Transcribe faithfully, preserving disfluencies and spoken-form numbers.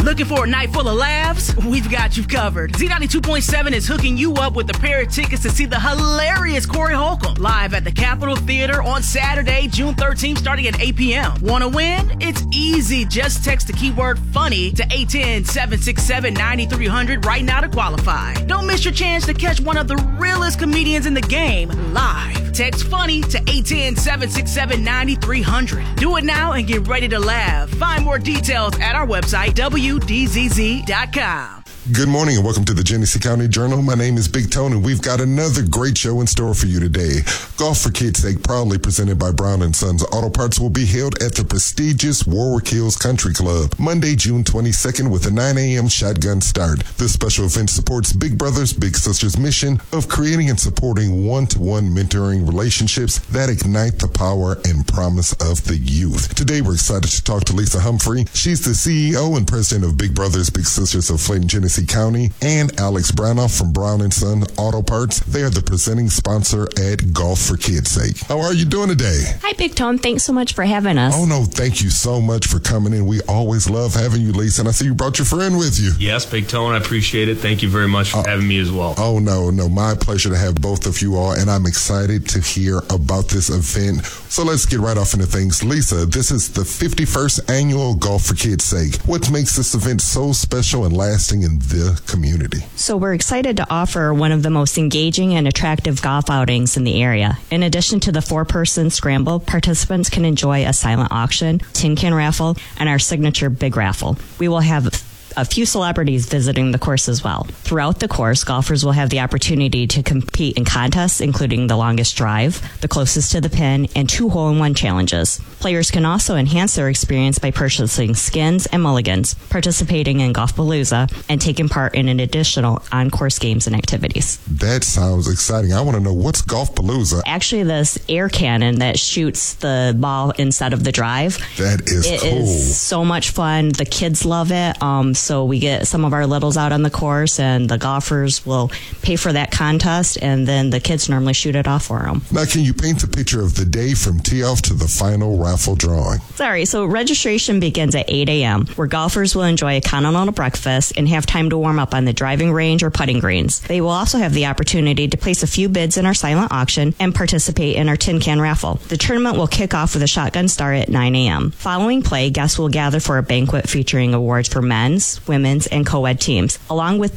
Looking for a night full of laughs? We've got you covered. Z ninety-two point seven is hooking you up with a pair of tickets to see the hilarious Corey Holcomb live at the Capitol Theater on Saturday, June thirteenth, starting at eight p.m. Want to win? It's easy. Just text the keyword funny to eight one zero, seven six seven, nine three zero zero right now to qualify. Don't miss your chance to catch one of the realest comedians in the game live. Text funny to eight one zero, seven six seven, nine three zero zero. Do it now and get ready to laugh. Find more details at our website, W D Z Z dot com. Good morning and welcome to the Genesee County Journal. My name is Big Tone and we've got another great show in store for you today. Golf for Kids' Sake, proudly presented by Brown and Sons Auto Parts, will be held at the prestigious Warwick Hills Country Club Monday, June twenty-second with a nine a.m. shotgun start. This special event supports Big Brothers Big Sisters mission of creating and supporting one-to-one mentoring relationships that ignite the power and promise of the youth. Today we're excited to talk to Lisa Humphrey. She's the C E O and president of Big Brothers Big Sisters of Flayton, Genesee County, and Alex Branoff from Brown and Son Auto Parts. They are the presenting sponsor at Golf for Kids' Sake. How are you doing today? Hi, Big Tone. Thanks so much for having us. Oh, no, thank you so much for coming in. We always love having you, Lisa, and I see you brought your friend with you. Yes, Big Tone. I appreciate it. Thank you very much for uh, having me as well. Oh, no, no. My pleasure to have both of you all, and I'm excited to hear about this event. So let's get right off into things. Lisa, this is the fifty-first annual Golf for Kids' Sake. What makes this event so special and lasting in the community? So we're excited to offer one of the most engaging and attractive golf outings in the area. In addition to the four-person scramble, participants can enjoy a silent auction, tin can raffle, and our signature big raffle. We will have a few celebrities visiting the course as well. Throughout the course, golfers will have the opportunity to compete in contests, including the longest drive, the closest to the pin, and two hole-in-one challenges. Players can also enhance their experience by purchasing skins and mulligans, participating in Golfpalooza, and taking part in an additional on-course games and activities. That sounds exciting. I want to know, what's Golfpalooza? Actually, this air cannon that shoots the ball instead of the drive. That is it cool. It is so much fun. The kids love it. Um, So we get some of our littles out on the course, and the golfers will pay for that contest, and then the kids normally shoot it off for them. Now, can you paint the picture of the day from tee-off to the final raffle drawing? Sorry, so registration begins at eight a.m., where golfers will enjoy a continental breakfast and have time to warm up on the driving range or putting greens. They will also have the opportunity to place a few bids in our silent auction and participate in our tin can raffle. The tournament will kick off with a shotgun start at nine a.m. Following play, guests will gather for a banquet featuring awards for men's, women's, and co-ed teams, along with